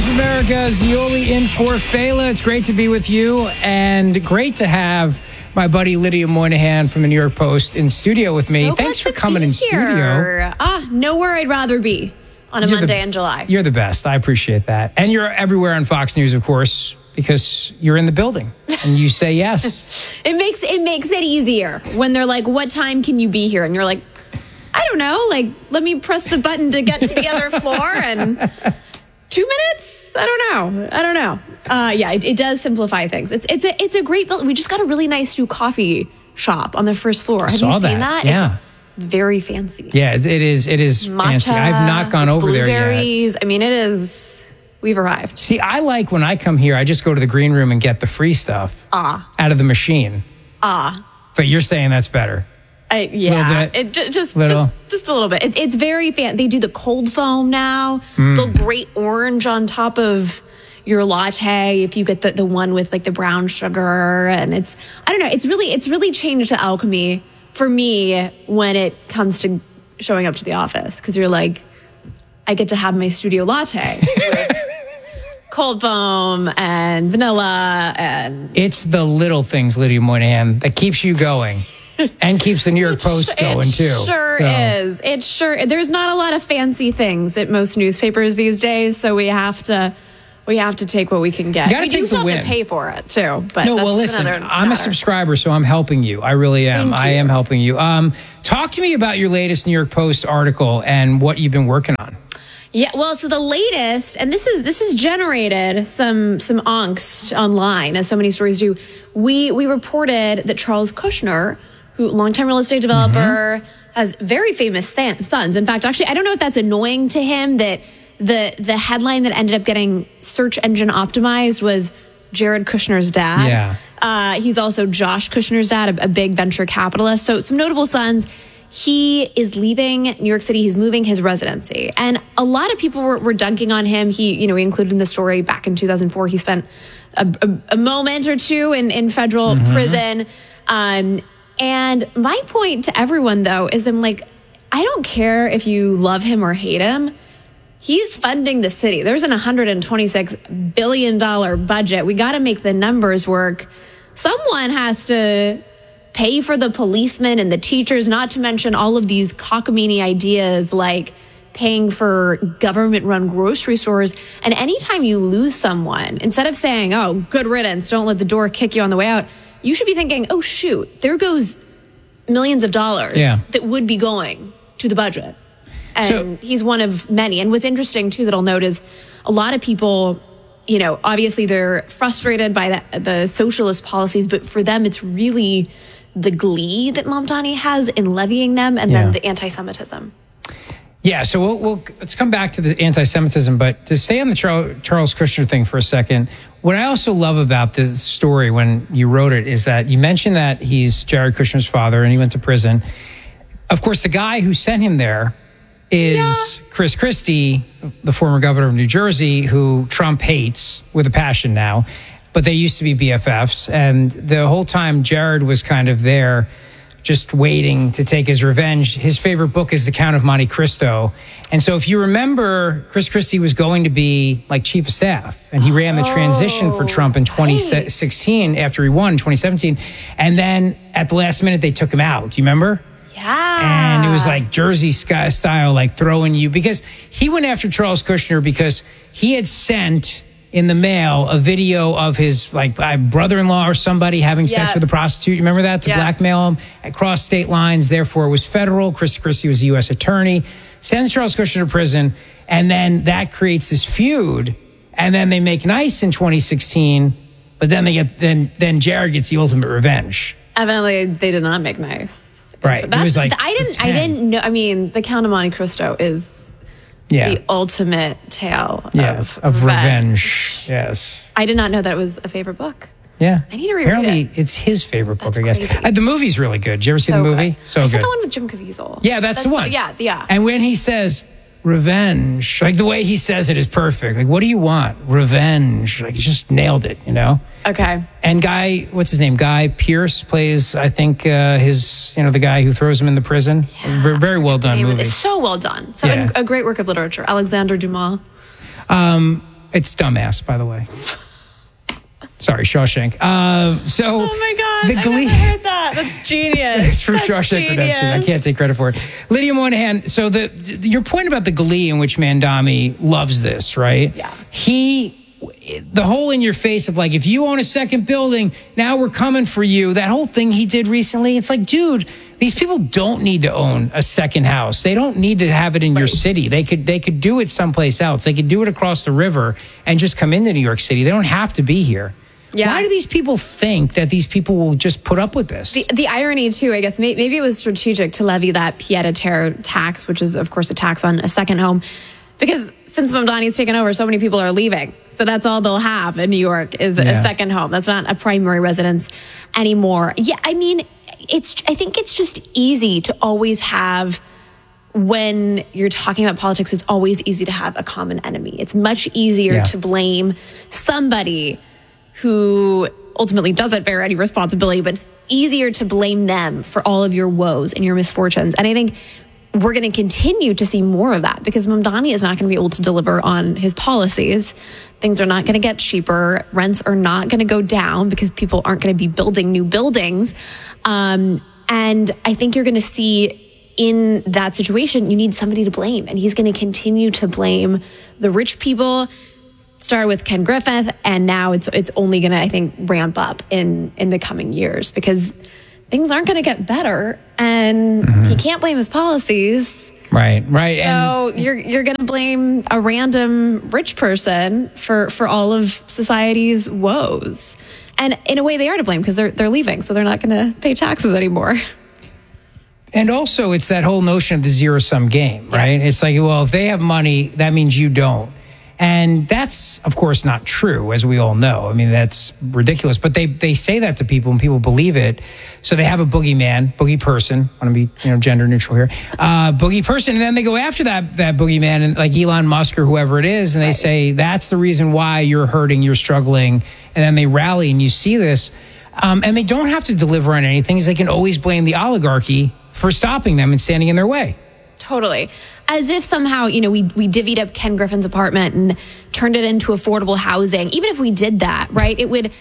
Voice of America, Zioli in for Fela. It's great to be with you, and great to have my buddy Lydia Moynihan from the New York Post in studio with me. So Thanks for coming in studio. Nowhere I'd rather be on a Monday in July. You're the best. I appreciate that. And you're everywhere on Fox News, of course, because you're in the building and you say yes. It makes it easier when they're like, "What time can you be here?" And you're like, "I don't know. Like, let me press the button to get to the other floor and 2 minutes? I don't know. Yeah, it does simplify things. It's a great building. We just got a really nice new coffee shop on the first floor. Have you seen that? Yeah. It's very fancy. Yeah, it is Matcha, fancy. I've not gone over there yet. Blueberries. I mean, it is. We've arrived. See, I like when I come here, I just go to the green room and get the free stuff out of the machine. But you're saying that's better. Yeah, just a little bit. It's very fancy. They do the cold foam now. The great orange on top of your latte if you get the one with like the brown sugar, and I don't know. It's really changed to alchemy for me when it comes to showing up to the office, because you're like, I get to have my studio latte with cold foam and vanilla, and it's the little things, Lydia Moynihan, that keeps you going. And keeps the New York Post going, too. Is. It sure. There's not a lot of fancy things at most newspapers these days, so we have to take what we can get. We do still have to pay for it, too. But no, well, listen, I'm a subscriber, so I'm helping you. I really am. I am helping you. Talk to me about your latest New York Post article and what you've been working on. Yeah, well, so the latest, and this has generated some angst online, as so many stories do. We reported that Charles Kushner, who longtime real estate developer, has very famous sons. In fact, actually, I don't know if that's annoying to him that the headline that ended up getting search engine optimized was Jared Kushner's dad. Yeah. He's also Josh Kushner's dad, a big venture capitalist. So some notable sons. He is leaving New York City. He's moving his residency. And a lot of people were dunking on him. He included in the story back in 2004, he spent a moment or two in federal prison. And my point to everyone, though, is I'm like, I don't care if you love him or hate him. He's funding the city. There's an $126 billion budget. We got to make the numbers work. Someone has to pay for the policemen and the teachers, not to mention all of these cockamamie ideas like paying for government-run grocery stores. And anytime you lose someone, instead of saying, oh, good riddance, don't let the door kick you on the way out, you should be thinking, oh, shoot, there goes millions of dollars that would be going to the budget. And he's one of many. And what's interesting, too, that I'll note is a lot of people, obviously they're frustrated by the socialist policies, but for them, it's really the glee that Mamdani has in levying them, and then the anti-Semitism. Yeah, so let's come back to the anti-Semitism, but to stay on the Charles Kushner thing for a second, what I also love about this story when you wrote it is that you mentioned that he's Jared Kushner's father and he went to prison. Of course, the guy who sent him there is Chris Christie, the former governor of New Jersey, who Trump hates with a passion now. But they used to be BFFs. And the whole time Jared was kind of there just waiting to take his revenge. His favorite book is The Count of Monte Cristo. And so if you remember, Chris Christie was going to be like chief of staff. And he ran the transition for Trump in 2016 after he won in 2017. And then at the last minute, they took him out. Do you remember? Yeah. And it was like Jersey style, like throwing you. Because he went after Charles Kushner because he had sent in the mail a video of his brother-in-law or somebody having sex with a prostitute. You remember that? To blackmail him across state lines. Therefore, it was federal. Chris Christie was a U.S. attorney. Sends Charles Kushner to prison. And then that creates this feud. And then they make nice in 2016. But then then Jared gets the ultimate revenge. Evidently, they did not make nice. Right. It was like I didn't know. I mean, The Count of Monte Cristo is the ultimate tale of revenge. Yes. I did not know that was a favorite book. Yeah. I need to reread Apparently, it. it's his favorite book, I guess. Crazy. The movie's really good. Did you ever see the movie? Good. So I good. saw the one with Jim Caviezel. Yeah, that's the one. Yeah. And when he says revenge, like the way he says it is perfect. Like, what do you want? Revenge. Like, he just nailed it, Okay. And what's his name? Guy Pearce plays, I think, the guy who throws him in the prison. Yeah. Very well done movie. It's so well done. So a great work of literature. Alexander Dumas. It's dumbass, by the way. Sorry, Shawshank. Oh my God, I never heard that. That's genius. It's from Shawshank Redemption. I can't take credit for it. Lydia Moynihan, so your point about the glee in which Mamdani loves this, right? Yeah. The whole in your face of like, if you own a second building, now we're coming for you. That whole thing he did recently, it's like, dude, these people don't need to own a second house. They don't need to have it in your city. They could do it someplace else. They could do it across the river and just come into New York City. They don't have to be here. Yeah. Why do these people think that these people will just put up with this? The irony, too, I guess, maybe it was strategic to levy that pied-à-terre tax, which is, of course, a tax on a second home. Because since Mamdani's taken over, so many people are leaving. So that's all they'll have in New York is a second home. That's not a primary residence anymore. Yeah, I mean, I think it's just easy to always have, when you're talking about politics, it's always easy to have a common enemy. It's much easier to blame somebody who ultimately doesn't bear any responsibility, but it's easier to blame them for all of your woes and your misfortunes. And I think we're going to continue to see more of that because Mamdani is not going to be able to deliver on his policies. Things are not going to get cheaper. Rents are not going to go down because people aren't going to be building new buildings. And I think you're going to see in that situation, you need somebody to blame. And he's going to continue to blame the rich people. Started with Ken Griffith, and now it's only going to, I think, ramp up in the coming years because things aren't going to get better, and he can't blame his policies. Right. So you're going to blame a random rich person for all of society's woes, and in a way they are to blame because they're leaving, so they're not going to pay taxes anymore. And also, it's that whole notion of the zero-sum game, right? It's like, well, if they have money, that means you don't. And that's, of course, not true, as we all know. I mean, that's ridiculous. But they say that to people, and people believe it. So they have a boogie person. I want to be gender neutral here. Boogie person, and then they go after that boogeyman, and like Elon Musk or whoever it is, and they say that's the reason why you're hurting, you're struggling, and then they rally, and you see this, and they don't have to deliver on anything. They can always blame the oligarchy for stopping them and standing in their way. Totally. As if somehow, we divvied up Ken Griffin's apartment and turned it into affordable housing. Even if we did that, right? It would,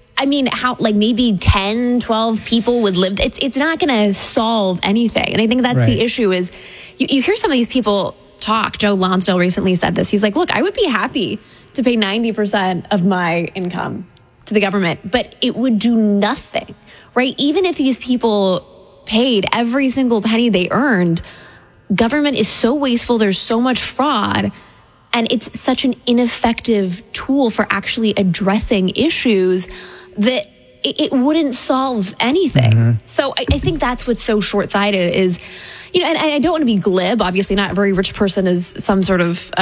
maybe 10, 12 people would live. It's not going to solve anything. And I think that's the issue is you hear some of these people talk. Joe Lonsdale recently said this. He's like, look, I would be happy to pay 90% of my income to the government, but it would do nothing, right? Even if these people paid every single penny they earned, government is so wasteful, there's so much fraud, and it's such an ineffective tool for actually addressing issues that it wouldn't solve anything. So I think that's what's so short-sighted is, and I don't want to be glib, obviously not a very rich person is some sort of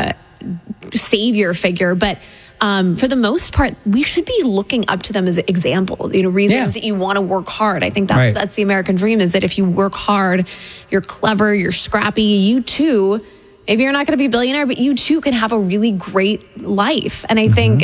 savior figure, but for the most part, we should be looking up to them as examples, reasons that you want to work hard. I think that's the American dream is that if you work hard, you're clever, you're scrappy, you too, maybe you're not going to be a billionaire, but you too can have a really great life. And I think,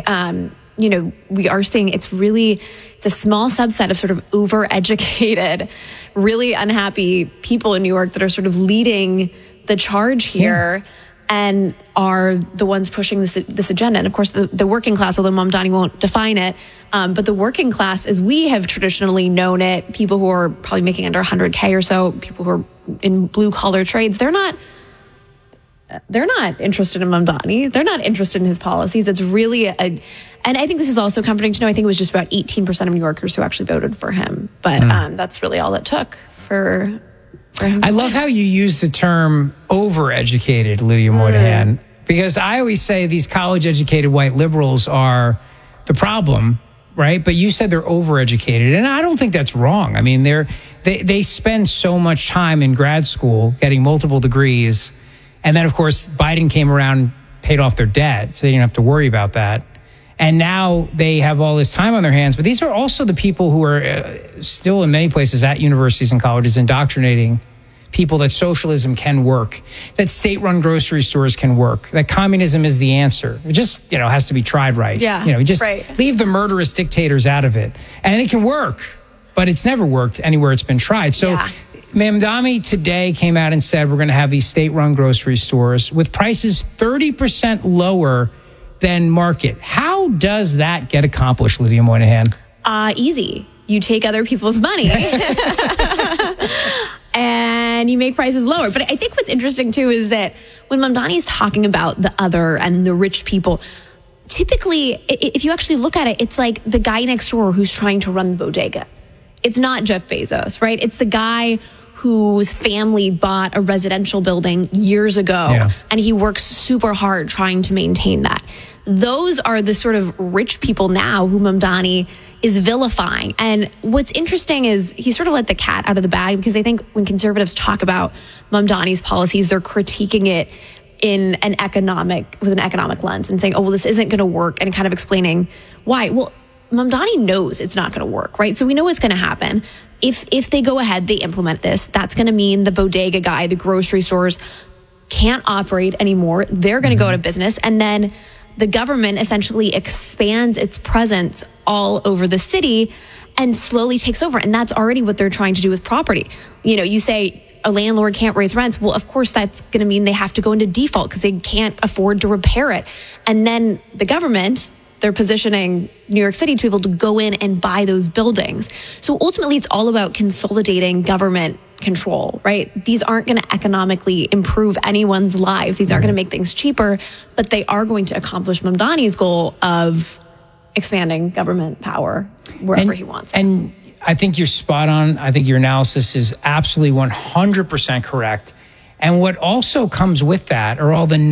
we are seeing it's a small subset of sort of overeducated, really unhappy people in New York that are sort of leading the charge here. And are the ones pushing this agenda. And of course, the working class, although Mamdani won't define it, but the working class, as we have traditionally known it, people who are probably making under 100K or so, people who are in blue-collar trades, they're not interested in Mamdani. They're not interested in his policies. It's really and I think this is also comforting to know, I think it was just about 18% of New Yorkers who actually voted for him. But that's really all it took for I love how you use the term overeducated, Lydia Moynihan, because I always say these college-educated white liberals are the problem, right? But you said they're overeducated, and I don't think that's wrong. I mean, they spend so much time in grad school getting multiple degrees, and then, of course, Biden came around, paid off their debt, so they didn't have to worry about that. And now they have all this time on their hands. But these are also the people who are still in many places at universities and colleges indoctrinating people that socialism can work, that state-run grocery stores can work, that communism is the answer. It just, has to be tried right. Leave the murderous dictators out of it. And it can work, but it's never worked anywhere it's been tried. So Mamdani today came out and said we're going to have these state-run grocery stores with prices 30% lower then market. How does that get accomplished, Lydia Moynihan? Easy. You take other people's money and you make prices lower. But I think what's interesting too is that when Mamdani is talking about the other and the rich people, typically, if you actually look at it, it's like the guy next door who's trying to run the bodega. It's not Jeff Bezos, right? It's the guy whose family bought a residential building years ago, and he works super hard trying to maintain that. Those are the sort of rich people now who Mamdani is vilifying. And what's interesting is he sort of let the cat out of the bag, because I think when conservatives talk about Mamdani's policies, they're critiquing it with an economic lens and saying, oh, well, this isn't going to work, and kind of explaining why. Well, Mamdani knows it's not going to work, right? So we know what's going to happen. If they go ahead, they implement this, that's going to mean the bodega guy, the grocery stores can't operate anymore. They're going to go out of business. And then the government essentially expands its presence all over the city and slowly takes over. And that's already what they're trying to do with property. You know, you say a landlord can't raise rents. Well, of course, that's going to mean they have to go into default because they can't afford to repair it. And then the government, they're positioning New York City to be able to go in and buy those buildings. So ultimately, it's all about consolidating government control, right? These aren't going to economically improve anyone's lives. These aren't going to make things cheaper, but they are going to accomplish Mamdani's goal of expanding government power wherever he wants. And I think you're spot on. I think your analysis is absolutely 100% correct. And what also comes with that are all the